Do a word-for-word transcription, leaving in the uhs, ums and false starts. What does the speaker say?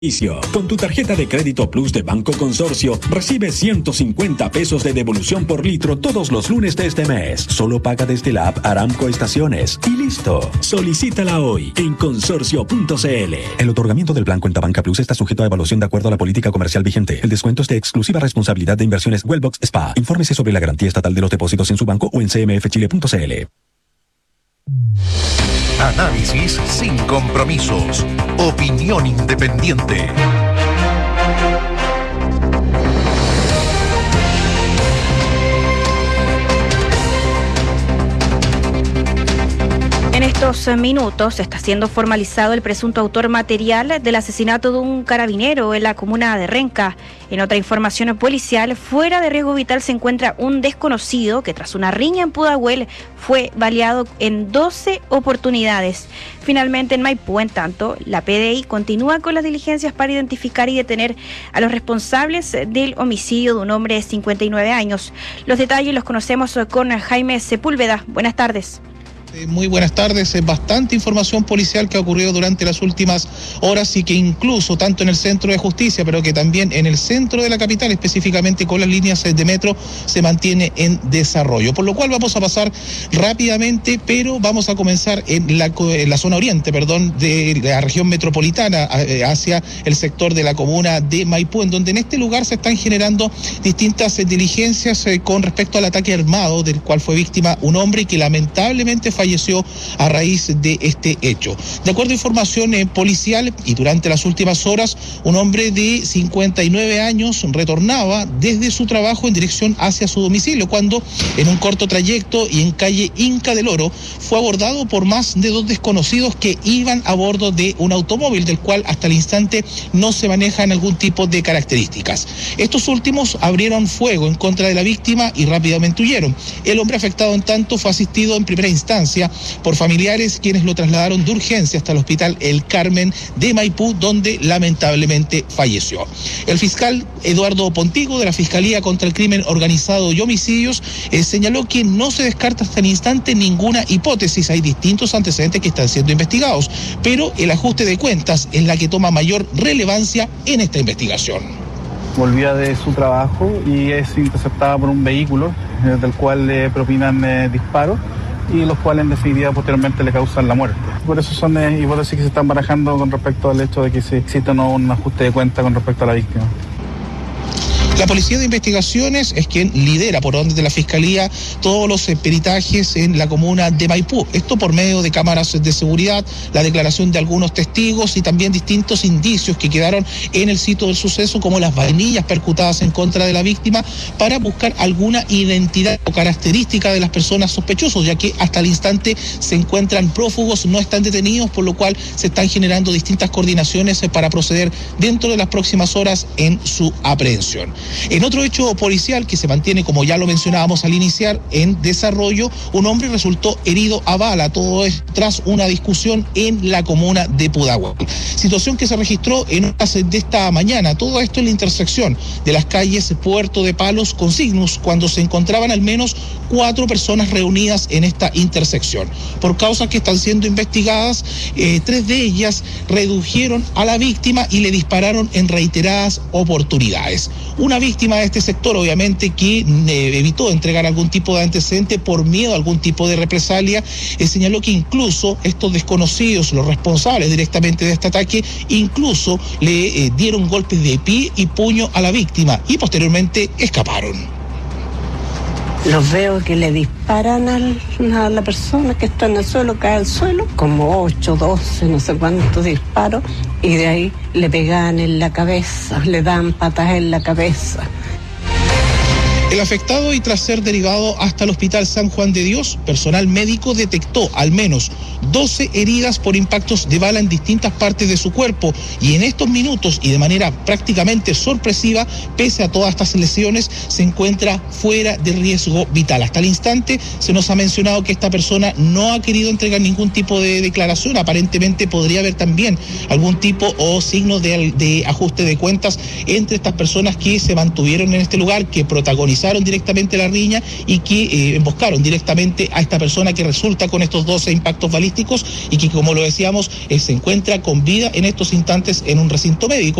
Con tu tarjeta de crédito Plus de Banco Consorcio, recibe ciento cincuenta pesos de devolución por litro todos los lunes de este mes. Solo paga desde la app Aramco Estaciones. Y listo. Solicítala hoy en consorcio punto c l. El otorgamiento del plan Cuenta Banca Plus está sujeto a evaluación de acuerdo a la política comercial vigente. El descuento es de exclusiva responsabilidad de Inversiones Wellbox Spa. Infórmese sobre la garantía estatal de los depósitos en su banco o en c m f chile punto c l. Análisis sin compromisos. Opinión independiente. En estos minutos está siendo formalizado el presunto autor material del asesinato de un carabinero en la comuna de Renca. En otra información policial, fuera de riesgo vital se encuentra un desconocido que tras una riña en Pudahuel fue baleado en doce oportunidades. Finalmente en Maipú, en tanto, la P D I continúa con las diligencias para identificar y detener a los responsables del homicidio de un hombre de cincuenta y nueve años. Los detalles los conocemos con Jaime Sepúlveda. Buenas tardes. Muy buenas tardes. Es bastante información policial que ha ocurrido durante las últimas horas y que incluso tanto en el centro de justicia, pero que también en el centro de la capital, específicamente con las líneas de metro, se mantiene en desarrollo. Por lo cual vamos a pasar rápidamente, pero vamos a comenzar en la, en la zona oriente, perdón, de la región metropolitana hacia el sector de la comuna de Maipú, en donde en este lugar se están generando distintas diligencias con respecto al ataque armado del cual fue víctima un hombre y que lamentablemente fue falleció a raíz de este hecho. De acuerdo a información eh, policial y durante las últimas horas, un hombre de cincuenta y nueve años retornaba desde su trabajo en dirección hacia su domicilio cuando en un corto trayecto y en calle Inca del Oro fue abordado por más de dos desconocidos que iban a bordo de un automóvil del cual hasta el instante no se manejan algún tipo de características. Estos últimos abrieron fuego en contra de la víctima y rápidamente huyeron. El hombre afectado en tanto fue asistido en primera instancia por familiares quienes lo trasladaron de urgencia hasta el hospital El Carmen de Maipú, donde lamentablemente falleció. El fiscal Eduardo Pontigo de la Fiscalía contra el Crimen Organizado y Homicidios eh, señaló que no se descarta hasta el instante ninguna hipótesis. Hay distintos antecedentes que están siendo investigados, pero el ajuste de cuentas es la que toma mayor relevancia en esta investigación. Volvía de su trabajo y es interceptada por un vehículo eh, del cual le propinan eh, disparos y los cuales en definitiva posteriormente le causan la muerte. Por eso son eh, hipótesis que se están barajando con respecto al hecho de que se existe o no un ajuste de cuenta con respecto a la víctima. La Policía de Investigaciones es quien lidera por orden de la Fiscalía todos los eh, peritajes en la comuna de Maipú. Esto por medio de cámaras de seguridad, la declaración de algunos testigos y también distintos indicios que quedaron en el sitio del suceso, como las vainillas percutadas en contra de la víctima, para buscar alguna identidad o característica de las personas sospechosas, ya que hasta el instante se encuentran prófugos, no están detenidos, por lo cual se están generando distintas coordinaciones eh, para proceder dentro de las próximas horas en su aprehensión. En otro hecho policial que se mantiene, como ya lo mencionábamos al iniciar, en desarrollo, un hombre resultó herido a bala, todo es tras una discusión en la comuna de Pudahuel. Situación que se registró en horas de esta mañana, todo esto en la intersección de las calles Puerto de Palos con Cygnus, cuando se encontraban al menos cuatro personas reunidas en esta intersección. Por causas que están siendo investigadas, eh, tres de ellas redujeron a la víctima y le dispararon en reiteradas oportunidades. Una víctima de este sector, obviamente, que eh, evitó entregar algún tipo de antecedente por miedo a algún tipo de represalia, eh, señaló que incluso estos desconocidos, los responsables directamente de este ataque, incluso le eh, dieron golpes de pie y puño a la víctima y posteriormente escaparon. Los veo que le disparan al, a la persona que está en el suelo, cae al suelo, como ocho, doce, no sé cuántos disparos, y de ahí le pegan en la cabeza, le dan patas en la cabeza. El afectado, y tras ser derivado hasta el Hospital San Juan de Dios, personal médico detectó al menos doce heridas por impactos de bala en distintas partes de su cuerpo, y en estos minutos y de manera prácticamente sorpresiva, pese a todas estas lesiones, se encuentra fuera de riesgo vital. Hasta el instante se nos ha mencionado que esta persona no ha querido entregar ningún tipo de declaración. Aparentemente podría haber también algún tipo o signo de, de ajuste de cuentas entre estas personas que se mantuvieron en este lugar, que protagonizaron causaron directamente la riña y que eh, emboscaron directamente a esta persona que resulta con estos doce impactos balísticos y que, como lo decíamos, eh, se encuentra con vida en estos instantes en un recinto médico.